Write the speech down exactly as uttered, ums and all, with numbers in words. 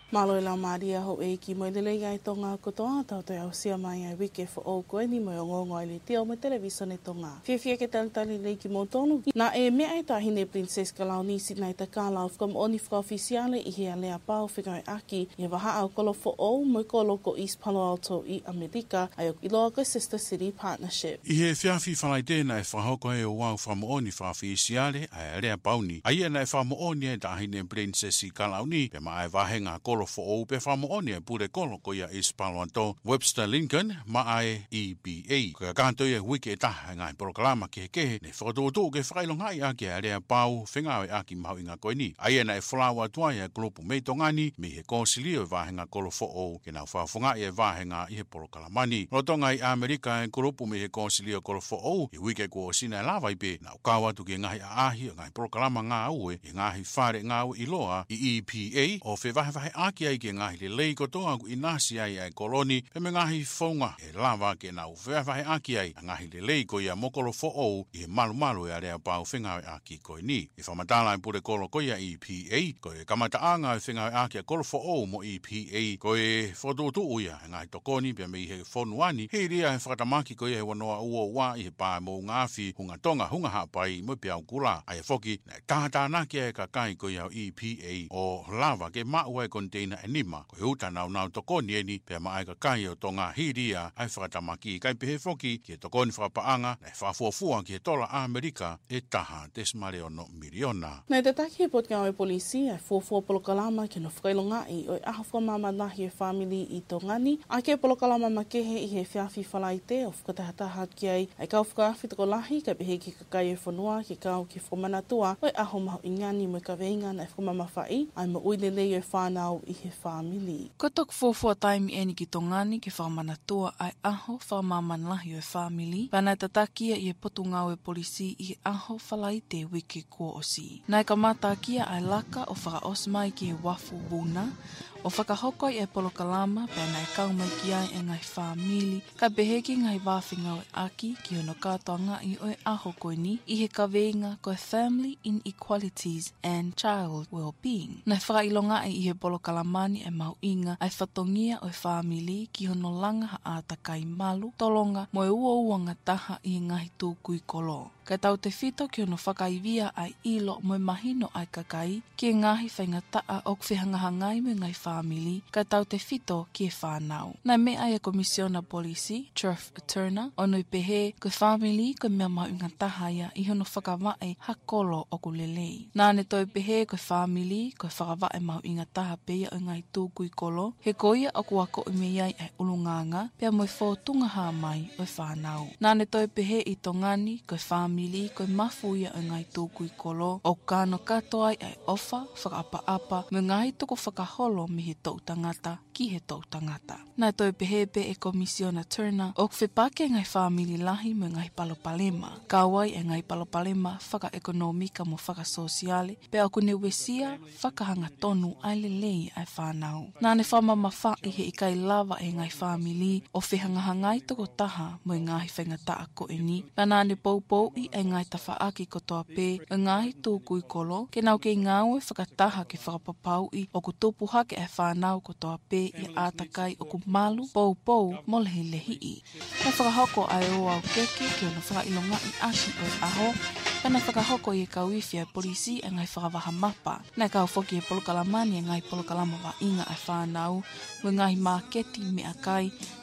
Malo la Maria ho e ki mo le ngai tonga kotoa tau te au sia mai ai wike fo o koe ni mo ngo ngoi le te o me televisione tonga. Fia fia ke tali tali le ki mo tonu. Na e mea e tahine Princess Kalau nisi nai ta kala of kam oni fka ofisiale i hea lea pao whikai aki i waha au kolo fo o mo kolo ko East Palo Alto i Amerika ai o iloa ko Sister City Partnership. I he fia fi whalai tēna e whahoko e o wau whamu oni wha ofisiale ai lea pauni. Ai e na e whamu oni e tahine Princess Kalau ni pe ma e wahenga kolo fo o pe whamu oni e pure kolo ko ia East Palo Alto Webster Lincoln ma ai E B A. Ko ia kanto ia wiki e taha ngai proklama ke kehe ne whakatoto ke whakailongai a ke a rea pau whengawe a ki mau inga koe ni. Ai e na e whalawa tua ia grupu meitongani mi he konsilio e wahenga kolo fo o ke nau whawhunga i e wahenga i he prokalamani. Rotonga i Amerika e grupu mi he konsilio kolo fo o i wike ko sina e lawa i pe nau kawa tu ke ngahi a ahi o ngai prokalama ngā ue i ngahi whare ngā ue i loa i E P A o whi wahe wahe aki ai ke ngahi le lei kotoa ku inasi ai ai koloni pe me ngahi whaunga e lawa ke nau whi wahe aki ai a ngahi le lei ko ia mokolo fo o i he malu malu e a rea pau whingawe aki koe ni. I whamatala i pure kolo ko ia E P A ko e kamata anga e whingawe aki a kolo fo o mo E P A ko e whototu uia e ngahi tokoni pe me i he whonuani hei ria e whakatamaki ko ia he wanoa ua ua i he pā mo ngāwhi hunga tonga hunga hapai mo pe au kula ai e whoki na e tātānaki e ka kai ko ia E P A o lava ke maua e container e nima ko e uta nau nau tokoni eni pe ma ai ka kai o tonga hiria ai whakatamaki kai pe he whoki ki e tokoni whakapaanga na e whafuafua ki e tola Amerika e taha tesmare ono miliona. Nei te taki e pot ngā e polisi ai fuafua polokalama ke no whakailonga i o e ahawha mamanahi e whamili i tongani a ke polokalama makehe i he whiawhi whalai te o whakatahataha ki ai ai kau whakawhi toko lahi ka pehe ki kakai e whanua ki kau ki whamanatua o e aho maho ingani mo ka veinga na e whamamawhai ai mo uinelei e whanau i he whamili. Ko tok fuafua taimi eni ki tongani ki whamanatua ai aho whamamanahi o e whamili pana tatakia i e potu ngau e polisi i he aho whalai te wiki kua osi. Nai ka matakia ai laka o whakaosmai ki e wafu wuna o whakahoko i e polokalama pēnā e kaumai ki ai e ngai whamili ka beheki ngai wāwhinga o e aki ki ono katoa ngai o e aho koe ni i he kaweinga ko e family inequalities and child well-being. Nai whakailonga i he polokalamani e mau inga ai whatongia o e whamili ki ono langa ha ātakai malu tolonga mo e ua uanga taha i ngai tūkui kolo. Kai tau te whito ki ono whakaivia ai ilo mo e mahino ai kakai ki e ngahi whaingataa o kwhihangahangai me ngai whamili kai tau te whito ki e whanau. Nai me ai e komisiona polisi, Turf Turner, ono i pehe koe whamili koe mea mau inga taha ia i hono whakawai hakolo o kulelei. Nā ne toi pehe koe whamili koe whakawai mau inga taha peia o ngai tūkui kolo, he koia o kuako i me iai ai ulunganga pia mo e whōtunga haa mai o e whanau. Nā ne toi pehe i tongani koe whamili koe mafuia o ngai tūkui kolo o kano katoai ai ofa, whakaapa-apa me ngai toko whakaholo mi he tau tangata ki he tau tangata. Nai toi pehepe e komisiona Turner o kwhepake ngai whamili lahi me ngai palopalema. Kawai e ngai palopalema whaka-ekonomika mo whaka-sosiale pe aku ne wesia whakahanga tonu ai lelei ai whanau. Nā ne whamamawha i he ikai lava e ngai whamili o whihangahangai toko taha mo i ngahi whaingataa ko eni. Pa nā ne poupou i e ngai tawhaaki kotoa pē e ngahi tūkui kolo ke nau kei ngāue whakataha ke whakapapau i o ku tupu hake e whanau kotoa pē i ātakai o ku malu pou pou molehi lehi i. Nai whakahoko ai o au keke ki ono whakailonga i aki o e aho Pana whakahoko i e kauiwhia e polisi e ngai whakawaha mapa. Nai kau whoki e polokalamani e ngai polokalama wa inga e whanau, mo ngai māketi me akai,